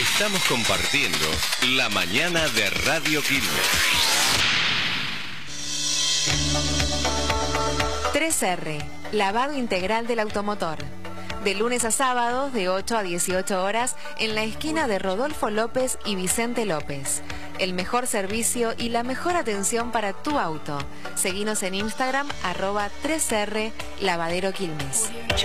Estamos compartiendo la mañana de Radio Quilmes. 3R, lavado integral del automotor. De lunes a sábados, de 8 a 18 horas, en la esquina de Rodolfo López y Vicente López. El mejor servicio y la mejor atención para tu auto. Seguinos en Instagram, @3R Lavadero Quilmes.